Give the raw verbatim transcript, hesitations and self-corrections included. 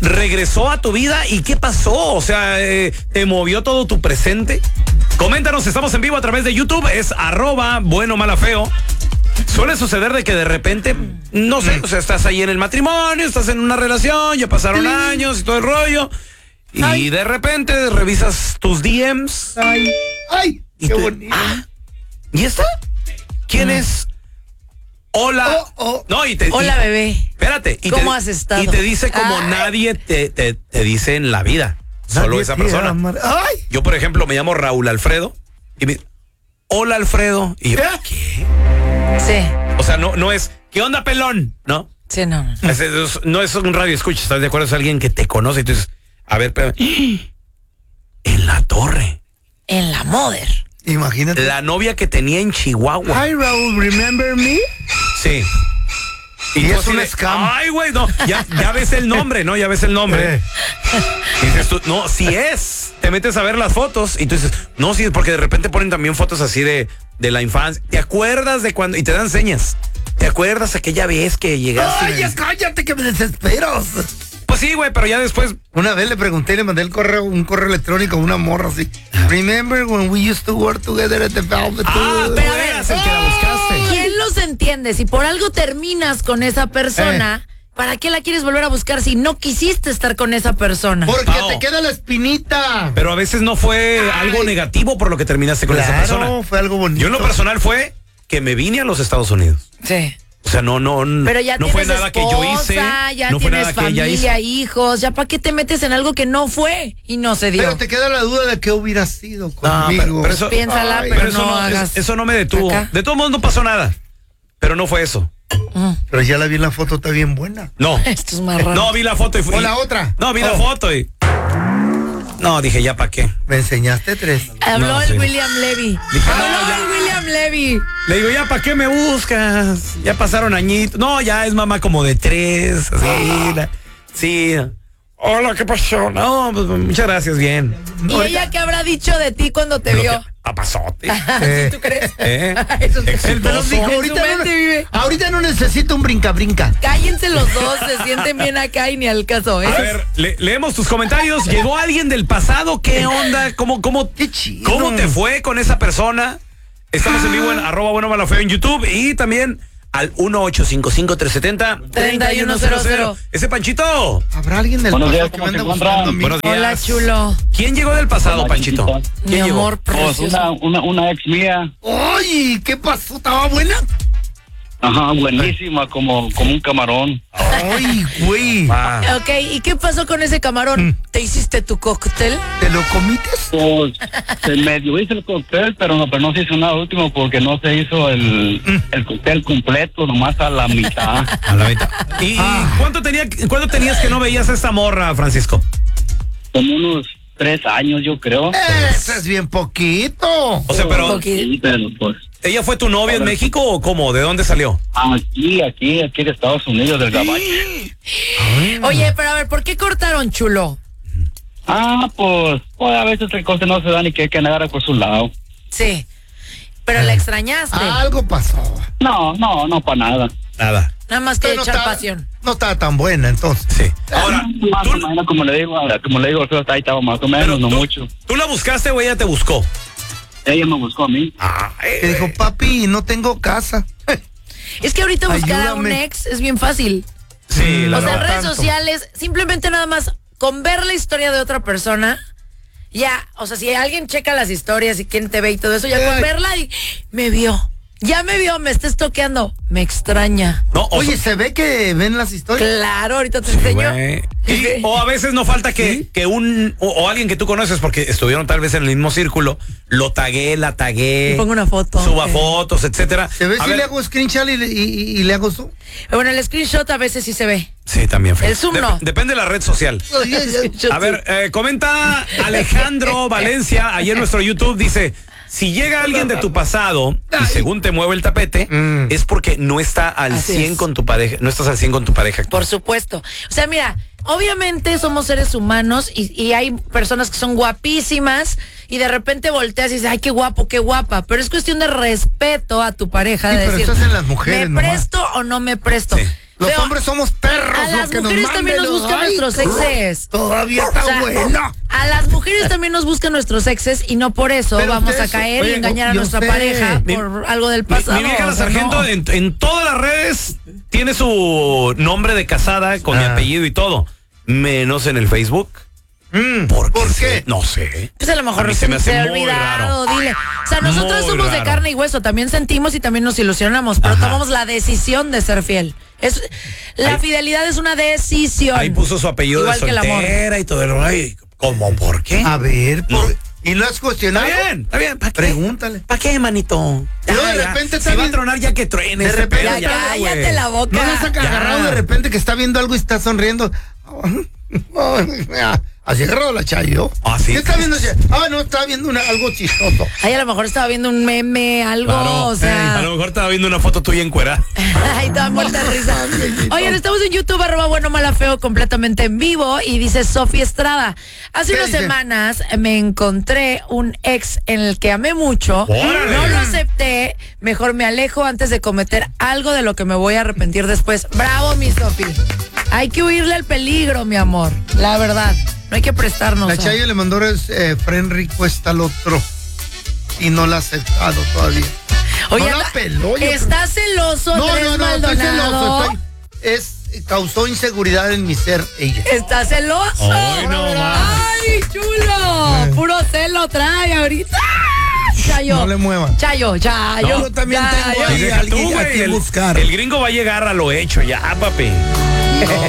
regresó a tu vida y ¿qué pasó? O sea, eh, ¿te movió todo tu presente? Coméntanos, estamos en vivo a través de YouTube, es arroba bueno mala feo. Suele suceder de que de repente, no sé, o sea, estás ahí en el matrimonio, estás en una relación, ya pasaron años y todo el rollo, y ay, de repente revisas tus D Ms. Ay, ay, y qué te, bonito. Ah, ¿y esta? ¿Quién mm. es? Hola. Oh, oh. No, y te, Hola, y, bebé. Espérate. Y ¿Cómo te, has estado? Y te dice como ay, nadie te, te, te dice en la vida. Solo nadie esa persona. Ay. Yo, por ejemplo, me llamo Raúl Alfredo y me hola Alfredo. Y yo, ¿qué? ¿qué? Sí. O sea, no, no es, ¿qué onda, pelón? ¿No? Sí, no, no. Es, es, no es un radio escucha, ¿estás de acuerdo? Es alguien que te conoce y tú dices, a ver, pero en la torre. En la Mother. Imagínate. La novia que tenía en Chihuahua. Hi, Raúl, remember me? Sí. Y, y es un le, scam. Ay, güey, no, ya, ya ves el nombre, ¿no? Ya ves el nombre. Eh. Y dices tú, no, sí es. Te metes a ver las fotos y tú dices, no, sí, porque de repente ponen también fotos así de, de la infancia. ¿Te acuerdas de cuando? Y te dan señas. ¿Te acuerdas aquella vez que llegaste? Ay, ya cállate que me desesperas. Pues sí, güey, pero ya después. Una vez le pregunté y le mandé el correo, un correo electrónico a una morra así. Remember when we used to work together at the Velvet? Ah, pero pero a ver, eras el que la buscaste. ¿Quién los entiende? Si por algo terminas con esa persona, eh. ¿para qué la quieres volver a buscar si no quisiste estar con esa persona? Porque no. te queda la espinita. Pero a veces no fue Ay. algo negativo por lo que terminaste con claro, esa persona. No, fue algo bonito. Yo en lo personal fue que me vine a los Estados Unidos. Sí. O sea, no, no, pero ya no fue nada esposa, que yo hice. Ya no tienes fue nada familia, que ella hizo. hijos. ¿Ya para qué te metes en algo que no fue y no se dio? Pero te queda la duda de qué hubiera sido conmigo. No, pero, pero eso, piénsala, ay, pero, pero eso no, no hagas. Eso no me detuvo. Acá. De todos modos no pasó nada. Pero no fue eso. Mm. Pero ya la vi en la foto, está bien buena. No. Esto es más raro. No, vi la foto y fui. ¿O la otra? No, vi oh. la foto y. No, dije, ¿ya para qué? Me enseñaste tres. Habló no, el sí. William Levy. Dije, Habló no, ya. el William Levy. Le digo, ¿ya para qué me buscas? Ya pasaron añitos. No, ya es mamá como de tres. Así. La, sí. Hola, ¿qué pasó? No, pues muchas gracias, bien. ¿Y Ahorita, ella qué habrá dicho de ti cuando te lo vio? que- A pasote. Eh. ¿Sí, tú crees? ¿Eh? Eso es- Exitoso. Pero dijo, En ahorita su no, mente vive. ahorita no necesito un brinca-brinca. Cállense los dos, se sienten bien acá y ni al caso. ¿eh? A ver, le- leemos tus comentarios. ¿Llegó alguien del pasado? ¿Qué onda? ¿Cómo, cómo, Qué chido. ¿Cómo te fue con esa persona? Estamos en vivo en arroba bueno malo feo en YouTube y también al uno ocho cinco cinco, tres siete cero, tres uno cero cero. Ese Panchito. ¿Habrá alguien del Buenos pasado días, que ¿cómo me anda se encuentran? buscando a mí? Buenos días. Hola, chulo. ¿Quién llegó del pasado, Hola, Panchito? chiquito. Mi ¿Quién llegó? amor Pues precioso. una, una, una ex mía, ¡Ay! ¿Qué pasó? ¿Estaba buena? ajá, buenísima, como, como un camarón. ¡Ay, güey! Ah, Ok, ¿y qué pasó con ese camarón? ¿Te hiciste tu cóctel? ¿Te lo comites? Pues se medio hizo el cóctel, pero no, pero no se hizo nada último porque no se hizo el, el cóctel completo, nomás a la mitad. a la mitad. ¿Y Ah. cuánto, tenía, cuánto tenías que no veías a esta morra, Francisco? Como unos tres años, yo creo. Eso es bien poquito. O sea, pero Ok. Sí, pero pues ¿ella fue tu novia en México o cómo? ¿De dónde salió? aquí, aquí, aquí de Estados Unidos, del Gabacho. Oye, pero a ver, ¿por qué cortaron, chulo? Ah, pues, pues a veces el corte no se da ni que hay que agarrar por su lado. Sí. Pero la extrañaste. Algo pasó. No, no, no para nada. Nada. Nada más que Pero no echar estaba- pasión. No estaba tan buena entonces. Sí. Ahora, Más tú, o menos, como le digo, ahora, como le digo, creo que ahí estaba más o menos, pero no tú- mucho. ¿tú la buscaste o ella te buscó? Ella me buscó a mí. Que dijo, papi, no tengo casa. Es que ahorita buscar a un Ayúdame. ex es bien fácil. Sí, la O sea, en verdad. redes tanto. sociales, simplemente nada más con ver la historia de otra persona, ya, o sea, si alguien checa las historias y quién te ve y todo eso, ya con Ay. verla y me vio. Ya me vio, me está estoqueando. Me extraña. No, o Oye, so- ¿se ve que ven las historias? Claro, ahorita te enseño. Güey. Y- o a veces no falta que, que un o, o alguien que tú conoces porque estuvieron tal vez en el mismo círculo lo tagué, la tagué, Le pongo una foto. suba Eh. fotos, etcétera. ¿Se ve A si ver, le hago screenshot y, le- y- y- y le hago zoom? Bueno, el screenshot a veces sí se ve. Sí, también. Fer. El Zoom no. Depende de la red social. A ver, eh, comenta Alejandro Valencia, ayer en nuestro YouTube, dice, si llega alguien de tu pasado y según te mueve el tapete, Mm. es porque no está al Así cien es. con tu pareja, no estás al cien con tu pareja. Por supuesto. O sea, mira, obviamente somos seres humanos y, y hay personas que son guapísimas y de repente volteas y dices, ay, qué guapo, qué guapa. Pero es cuestión de respeto a tu pareja. Sí, de pero decir, eso hacen las mujeres ¿me nomás. presto o no me presto? Sí. Los Feo, hombres somos perros, a la las que nos mujeres manden, también nos buscan ay, nuestros exes. Todavía está O sea, bueno. A las mujeres también nos buscan nuestros exes y no por eso Pero vamos a ustedes- caer oye, y engañar a yo nuestra sé. pareja Mi- por algo del Mi, pasado. mi vieja la o sea, sargento no. en, en todas las redes tiene su nombre de casada con mi Ah. apellido y todo, menos en el Facebook. Mm, ¿Por, ¿Por se- qué? No sé. Pues a lo mejor A mí se, se me hace se ha muy olvidado, raro. dile. O sea, nosotros Muy somos de raro. carne y hueso, también sentimos y también nos ilusionamos, pero Ajá. tomamos la decisión de ser fiel. Es, la Ahí- fidelidad es una decisión. Ahí puso su apellido Igual de que el amor. soltera y todo el rollo. ¿Cómo? ¿Por qué? A ver, No. por- ¿y lo has Está cuestionado? bien, está bien. ¿Para qué? Pregúntale. ¿Para qué, manito? Y luego de Ya, ya. repente Se está va a bien- tronar ya que truene. De ese repente- pedo, Ya, ya, cállate güey. la boca. No nos ha Ya. agarrado de repente que está viendo algo y está sonriendo. Así agarrado la Chayo. Ah, sí. ¿Qué está viendo? Ah, no, está viendo una- algo chistoso. Ay, a lo mejor estaba viendo un meme, algo, Claro. o sea. A lo mejor estaba viendo una foto tuya encuerada. Ay, toda muerta de risa. Oigan, estamos en YouTube, arroba bueno, mala, feo, completamente en vivo. Y dice Sofía Estrada. Hace ¿Qué unas dice? semanas me encontré un ex en el que amé mucho. ¡Órale! No lo acepté. Mejor me alejo antes de cometer algo de lo que me voy a arrepentir después. Bravo, mi Sofi. Hay que huirle al peligro, mi amor. La verdad. No hay que prestarnos. La ¿eh? Chayo le mandó eh, friend request al otro y no la ha aceptado todavía. Oye, no la anda- peló, yo ¿Estás celoso, No, Andrés no, no, estoy Maldonado? celoso. Estoy, es, causó inseguridad en mi ser ella. ¿Estás celoso? Ay, no más. ¡Ay, chulo! Puro celo trae ahorita. Chayo. No le muevan. Chayo, Chayo. No, yo también tengo Chayo. ahí Deja alguien tú, a güey, quien el- buscar. El gringo va a llegar a lo hecho ya, papi. No.